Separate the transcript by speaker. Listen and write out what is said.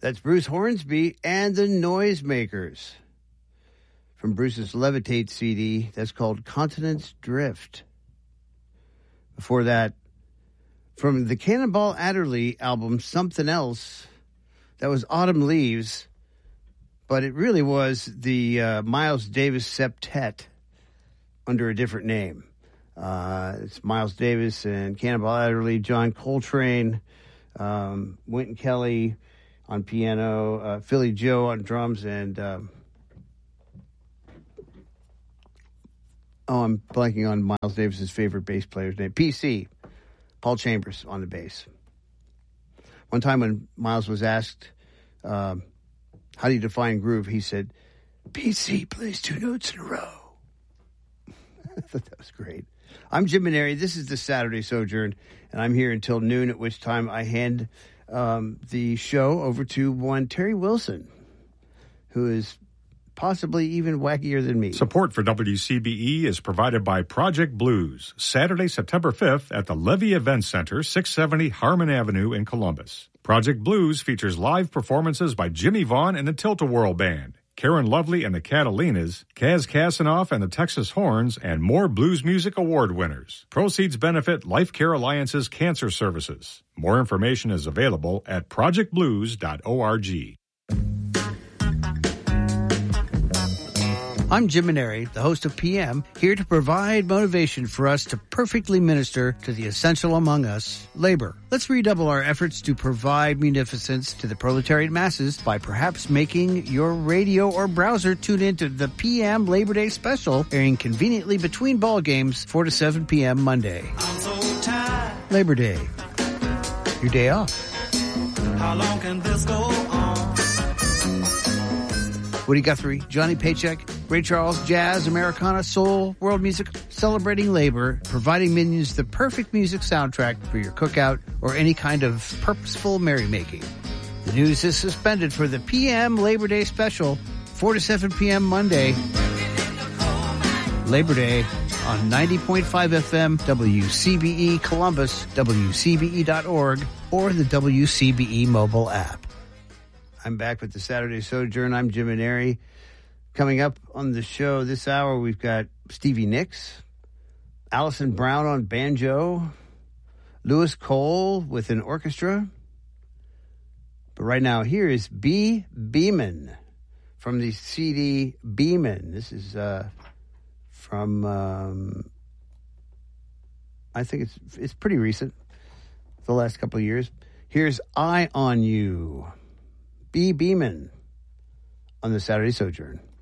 Speaker 1: That's Bruce Hornsby and the Noisemakers. From Bruce's Levitate CD, that's called Continents Drift. Before that, from the Cannonball Adderley album, Something Else, that was Autumn Leaves, but it really was the Miles Davis Septet under a different name. It's Miles Davis and Cannonball Adderley, John Coltrane, Wynton Kelly on piano, Philly Joe on drums, and I'm blanking on Miles Davis's favorite bass player's name, PC, Paul Chambers on the bass. One time when Miles was asked, how do you define groove? He said, PC plays 2 notes in a row. I thought that was great. I'm Jim Maneri. This is the Saturday Sojourn, and I'm here until noon, at which time I hand the show over to one Terry Wilson, who is possibly even wackier than me.
Speaker 2: Support for WCBE is provided by Project Blues, Saturday, September 5th at the Levy Event Center, 670 Harmon Avenue in Columbus. Project Blues features live performances by Jimmy Vaughn and the Tilt-A-Whirl Band, Karen Lovely and the Catalinas, Kaz Kasanoff and the Texas Horns, and more blues music award winners. Proceeds benefit Life Care Alliance's cancer services. More information is available at projectblues.org.
Speaker 1: I'm Jim Maneri, the host of PM, here to provide motivation for us to perfectly minister to the essential among us, labor. Let's redouble our efforts to provide munificence to the proletariat masses by perhaps making your radio or browser tune into the PM Labor Day special, airing conveniently between ball games, 4 to 7 p.m. Monday.
Speaker 3: I'm so tired.
Speaker 1: Labor Day. Your day off.
Speaker 3: How long can this go on?
Speaker 1: Woody Guthrie, Johnny Paycheck, Ray Charles, jazz, Americana, soul, world music, celebrating labor, providing minions the perfect music soundtrack for your cookout or any kind of purposeful merrymaking. The news is suspended for the PM Labor Day special, 4 to 7 p.m. Monday, Labor Day, on 90.5 FM, WCBE Columbus, WCBE.org, or the WCBE mobile app. I'm back with the Saturday Sojourn. I'm Jim Maneri. Coming up on the show this hour, we've got Stevie Nicks, Alison Brown on banjo, Lewis Cole with an orchestra. But right now, here is B. Beeman from the CD Beeman. This is from, I think it's pretty recent, the last couple of years. Here's Eye on You. B. Beeman on the Saturday Sojourn.